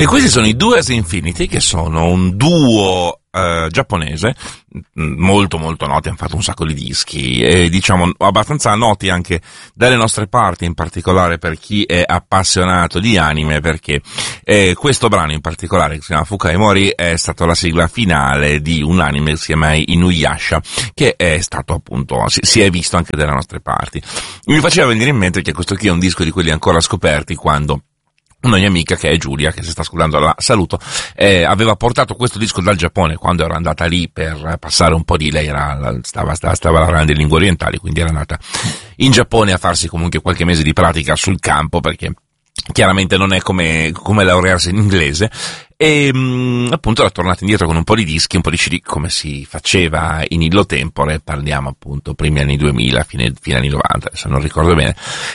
E questi sono i Duos Infinity, che sono un duo giapponese molto molto noti, hanno fatto un sacco di dischi e diciamo abbastanza noti anche dalle nostre parti, in particolare per chi è appassionato di anime, perché questo brano in particolare, che si chiama Fukai Mori, è stato la sigla finale di un anime che si chiama Inuyasha, che è stato appunto, si è visto anche dalle nostre parti. Mi faceva venire in mente che questo qui è un disco di quelli ancora scoperti, quando una mia amica, che è Giulia, che si sta ascoltando, la saluto, aveva portato questo disco dal Giappone quando ero andata lì per passare un po' di, lei stava lavorando in lingue orientali, quindi era andata in Giappone a farsi comunque qualche mese di pratica sul campo, perché chiaramente non è come laurearsi in inglese, e appunto era tornata indietro con un po' di dischi, un po' di CD, come si faceva in illo tempore, parliamo appunto primi anni 2000, fine anni 90, se non ricordo bene,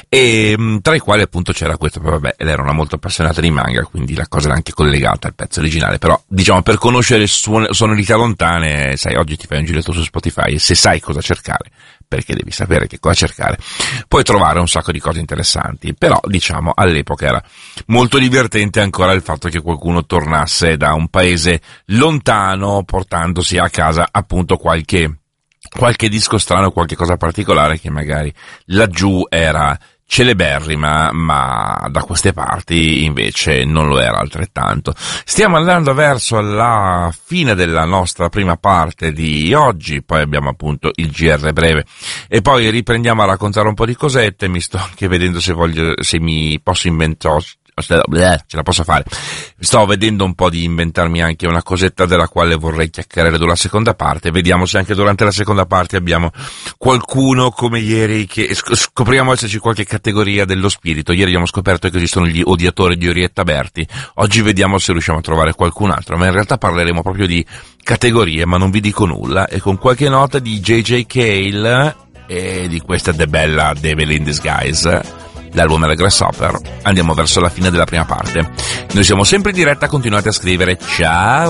e tra i quali appunto c'era questo, poi vabbè, ed era una molto appassionata di manga, quindi la cosa era anche collegata al pezzo originale, però diciamo per conoscere sonorità lontane, sai, oggi ti fai un giretto su Spotify e se sai cosa cercare, perché devi sapere che cosa cercare, puoi trovare un sacco di cose interessanti, però diciamo all'epoca era molto divertente ancora il fatto che qualcuno tornasse da un paese lontano portandosi a casa appunto qualche disco strano, qualche cosa particolare che magari laggiù era celeberrima, ma da queste parti invece non lo era altrettanto. Stiamo andando verso la fine della nostra prima parte di oggi, poi abbiamo appunto il GR breve e poi riprendiamo a raccontare un po' di cosette. Mi sto anche vedendo se mi posso inventare, ce la posso fare. Sto vedendo un po' di inventarmi anche una cosetta della quale vorrei chiacchierare sulla seconda parte. Vediamo se anche durante la seconda parte abbiamo qualcuno come ieri, che scopriamo esserci qualche categoria dello spirito. Ieri abbiamo scoperto che esistono gli odiatori di Orietta Berti. Oggi vediamo se riusciamo a trovare qualcun altro, ma in realtà parleremo proprio di categorie, ma non vi dico nulla, e con qualche nota di J.J. Cale e di questa bella Devil in Disguise, l'album è Grasshopper. Andiamo verso la fine della prima parte. Noi siamo sempre in diretta, continuate a scrivere. Ciao!